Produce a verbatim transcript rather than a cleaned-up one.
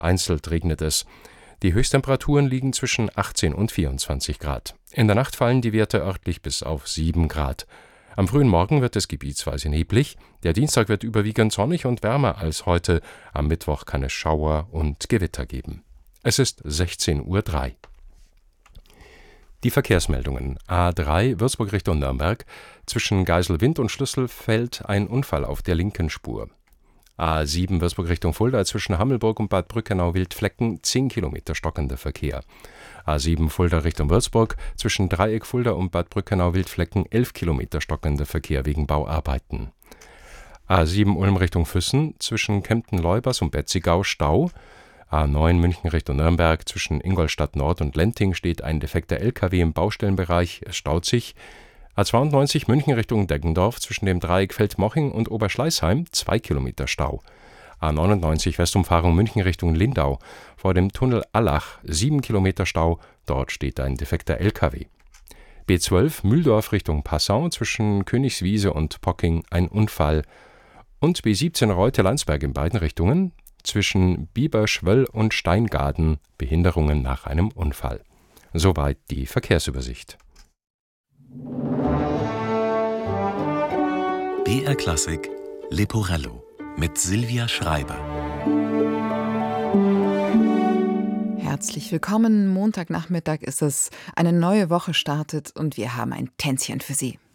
Vereinzelt regnet es. Die Höchsttemperaturen liegen zwischen achtzehn und vierundzwanzig Grad. In der Nacht fallen die Werte örtlich bis auf sieben Grad. Am frühen Morgen wird es gebietsweise neblig. Der Dienstag wird überwiegend sonnig und wärmer als heute. Am Mittwoch kann es Schauer und Gewitter geben. Es ist sechzehn Uhr drei. Die Verkehrsmeldungen. A drei Würzburg Richtung Nürnberg. Zwischen Geiselwind und Schlüsselfeld ein Unfall auf der linken Spur. A sieben Würzburg Richtung Fulda. Zwischen Hammelburg und Bad Brückenau-Wildflecken zehn Kilometer stockender Verkehr. A sieben Fulda Richtung Würzburg. Zwischen Dreieck Fulda und Bad Brückenau-Wildflecken elf Kilometer stockender Verkehr wegen Bauarbeiten. A sieben Ulm Richtung Füssen. Zwischen Kempten-Leubers und Betzigau Stau. A neun München Richtung Nürnberg. Zwischen Ingolstadt Nord und Lenting steht ein defekter L K W im Baustellenbereich. Es staut sich. A zweiundneunzig München Richtung Deggendorf. Zwischen dem Dreieck Feldmoching und Oberschleißheim zwei Kilometer Stau. A neunundneunzig Westumfahrung München Richtung Lindau. Vor dem Tunnel Allach sieben Kilometer Stau. Dort steht ein defekter L K W. B zwölf Mühldorf Richtung Passau. Zwischen Königswiese und Pocking ein Unfall. Und B siebzehn Reute-Landsberg in beiden Richtungen. Zwischen Bieberschwöll und Steingaden Behinderungen nach einem Unfall. Soweit die Verkehrsübersicht. B R Klassik Leporello mit Silvia Schreiber. Herzlich willkommen. Montagnachmittag ist es. Eine neue Woche startet und wir haben ein Tänzchen für Sie.